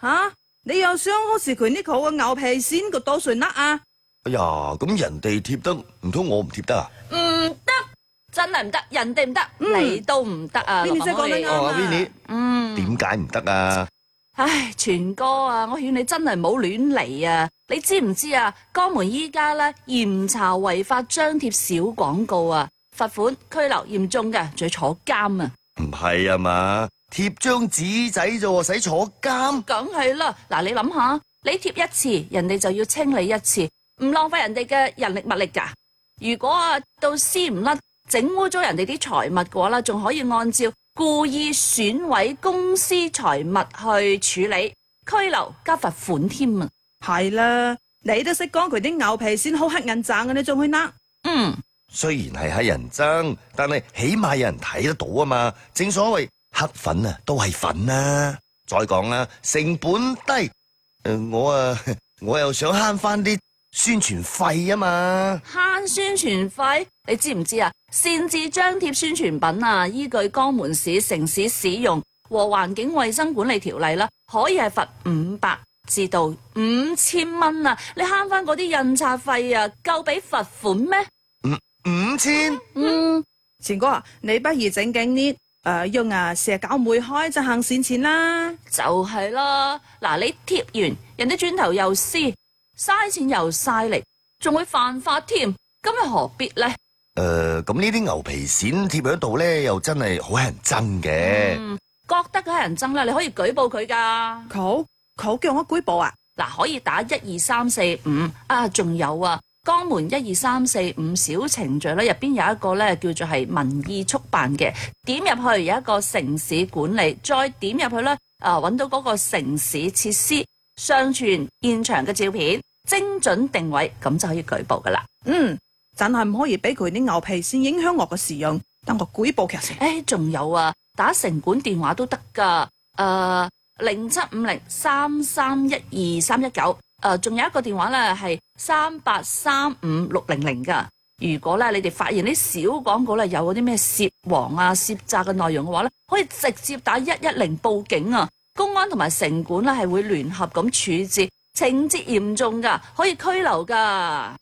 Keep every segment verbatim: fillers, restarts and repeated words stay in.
吓？你又想好似佢呢個嘅牛皮癬個多順甩啊？ 哎呀，咁人哋貼得，唔通我唔貼得啊？ 唔得，真係唔得，人哋唔得， 嗯你都唔得啊！ Vinny 姐講得啱啊哦，Vinny， 嗯， 點解唔得啊？ 唉，全哥啊，我勸你真係唔好亂嚟啊！你知唔知啊？江門依家咧嚴查違法張貼小廣告啊，罰款、拘留嚴重嘅，仲要坐監啊！ 唔係啊嘛，貼張紙仔啫，使坐監？ 梗係啦，嗱，你諗下，你貼一次，人哋就要清理一次，唔浪費人哋嘅人力物力㗎。如果啊到撕唔甩，整污咗人哋啲財物嘅話啦，仲可以按照故意損毀公司財物去處理，拘留加罰款添啊！ 係啦，你都識講佢啲牛皮癬好乞人憎嘅，你仲去呃？ 嗯， 雖然係乞人憎，但係起碼有人睇得到啊嘛。正所謂黑粉啊，都係粉啊。再講啦，成本低，誒，我啊，我又想慳翻啲宣傳費啊嘛。 慳宣傳費，你知唔知啊？擅自張貼宣傳品啊，依據江門市城市使用和環境衛生管理條例啦，可以係罰五百至到五千蚊啊！你慳翻嗰啲印刷費啊，夠俾罰款咩？ 五千？ 嗯， 前哥啊，你不如整緊啲誒用啊社交媒體就行善錢啦。 就係啦。嗱，你貼完，人哋轉頭又撕，嘥錢又嘥力，仲會犯法添，咁又何必呢？ 誒，咁呢啲牛皮癬貼喺度咧，又真係好乞人憎嘅。 嗯，覺得佢係人憎啦，你可以舉報佢噶。 好，佢叫我舉報啊？ 嗱，可以打一二三四五啊，仲有啊，江門一二三四五小程序咧，入邊有一個咧叫做係民意速辦嘅，點入去有一個城市管理，再點入去咧，啊揾到嗰個城市設施，上傳現場嘅照片，精準定位，咁就可以舉報噶啦。 嗯，真係唔可以俾佢啲牛皮癬影響我個使用，等我舉報佢先。 誒，仲有啊，打城管電話都得噶，誒零七五零三三一二三一九。誒，仲、呃、有一個電話咧，係三八三五六零零噶。如果咧你哋發現啲小廣告咧有嗰啲咩涉黃啊、涉詐嘅內容嘅話咧，可以直接打一一零報警啊。公安同埋城管咧係會聯合咁處置，情節嚴重噶，可以拘留噶。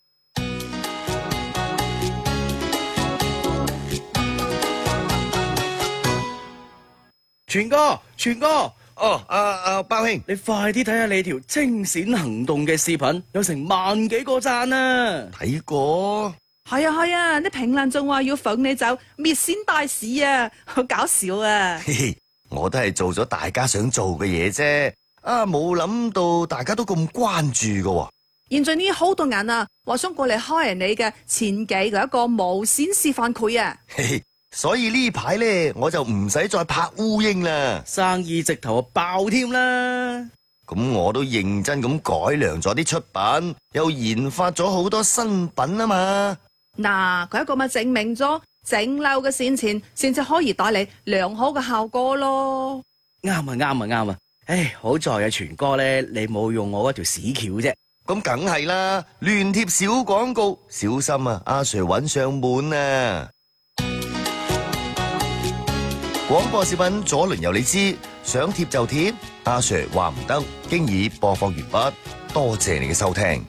全哥，全哥。 哦，阿阿包兄， 你快啲睇下你條清閃行動嘅視頻，有成萬幾個讚啊！ 睇過？ 係啊係啊，啲評論仲話要放你走，滅癬大使啊，好搞笑啊！ 嘿嘿，我都係做咗大家想做嘅嘢啫，啊，冇諗到大家都咁關注噶喎。 現在呢好多人啊，話想過嚟開你嘅前幾嘅一個無線示範區啊！ 嘿嘿，所以呢排咧，我就唔使再拍烏蠅啦， 生意直頭爆添啦。 咁我都認真咁改良咗啲出品，又研發咗好多新品啊嘛。 嗱，佢一個咪證明咗整漏嘅線前，先至可以帶嚟良好嘅效果咯。 啱啊啱啊啱啊！唉，好在啊，全哥咧，你冇用我嗰條屎橋啫。 咁梗係啦，亂貼小廣告，小心啊，阿 Sir 揾上門啊！廣播視頻左鄰右你知，想貼就貼，阿 Sir 話唔得，經已播放完畢，多謝你嘅收聽。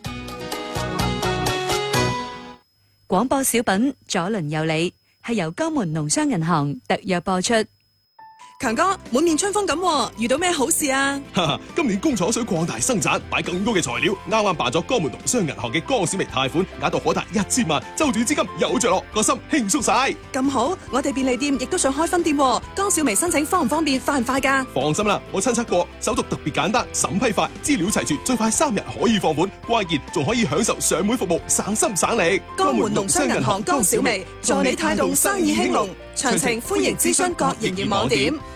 廣播小品左鄰右里係由江門農商銀行特約播出。 強哥，滿面春風咁，遇到咩好事啊？ 哈哈，今年工廠想擴大生產，買更多嘅材料，啱啱辦咗江門農商銀行嘅江小微貸款，額度可達一千萬，周轉資金有着落，個心輕鬆晒。 咁好，我哋便利店亦都想開分店，江小微申請方唔方便，快唔快噶？ 放心啦，我親測過，手續特別簡單，審批快，資料齊全，最快三日可以放款，關鍵仲可以享受上門服務，省心省力。 江門農商銀行江小微助你帶動生意興隆，詳情歡迎諮詢各營業網點。